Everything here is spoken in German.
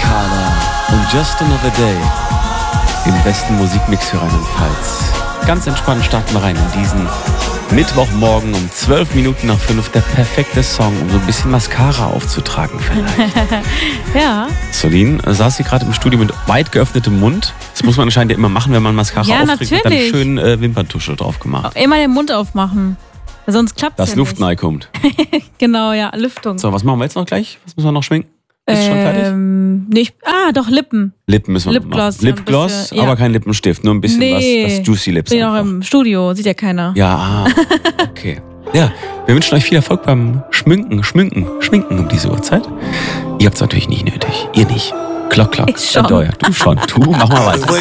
Carla und Just Another Day im besten Musikmix für Rheinland-Pfalz. Ganz entspannt starten wir rein in diesen Mittwochmorgen um 12 Minuten nach 5. Der perfekte Song, um so ein bisschen Mascara aufzutragen vielleicht. Ja. Solin, saß sie gerade im Studio mit weit geöffnetem Mund. Das muss man anscheinend ja immer machen, wenn man Mascara aufträgt. Und dann schön Wimperntusche drauf gemacht. Immer den Mund aufmachen. Sonst klappt es Dass ja Luft nicht. kommt. Genau, ja, Lüftung. So, was machen wir jetzt noch gleich? Was müssen wir noch schminken? Ist schon fertig? Doch, Lippen. Lippen müssen wir Lipgloss, noch machen. Lipgloss, ein bisschen, ja. aber kein Lippenstift. Nur ein bisschen was Juicy Lips Bin auch einfach. im Studio, sieht ja keiner. Ja, okay. Ja, wir wünschen euch viel Erfolg beim Schminken um diese Uhrzeit. Ihr habt es natürlich nicht nötig. Ihr nicht. Klock. Ich schon. Du schon. Du, mach mal weiter.